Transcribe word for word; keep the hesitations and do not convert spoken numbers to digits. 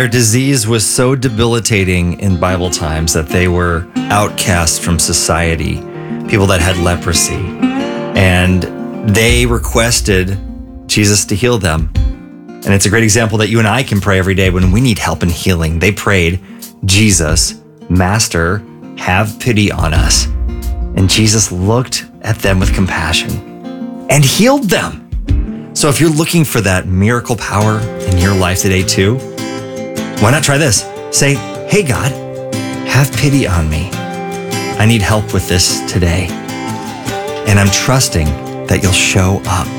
their disease was so debilitating in Bible times that they were outcasts from society, people that had leprosy. And they requested Jesus to heal them. And it's a great example that you and I can pray every day when we need help and healing. They prayed, Jesus, Master, have pity on us. And Jesus looked at them with compassion and healed them. So if you're looking for that miracle power in your life today too, why not try this? Say, hey God, have pity on me. I need help with this today. And I'm trusting that you'll show up.